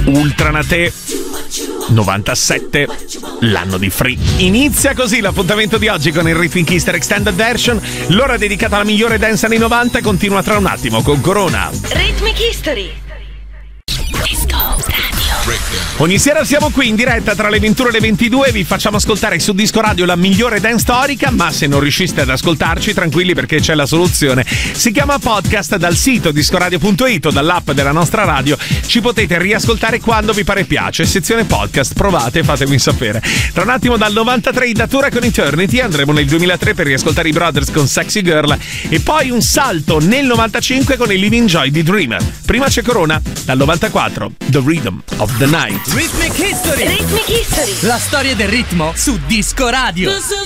Ultranate 97, l'anno di Free. Inizia così l'appuntamento di oggi con il Rhythmic History Extended Version. L'ora dedicata alla migliore dance anni 90 continua tra un attimo con Corona. Rhythmic History. Ogni sera siamo qui in diretta tra le 21 e le 22 e vi facciamo ascoltare su Disco Radio la migliore dance storica, ma se non riusciste ad ascoltarci, tranquilli perché c'è la soluzione. Si chiama podcast. Dal sito discoradio.it o dall'app della nostra radio ci potete riascoltare quando vi pare piace. Sezione podcast, provate e fatemi sapere. Tra un attimo dal 93 in datura con Eternity, andremo nel 2003 per riascoltare i Brothers con Sexy Girl e poi un salto nel 95 con il Living Joy di Dreamer. Prima c'è Corona, dal 94 The Rhythm of the Night. Rhythmic History. Rhythmic History. La storia del ritmo su Disco Radio.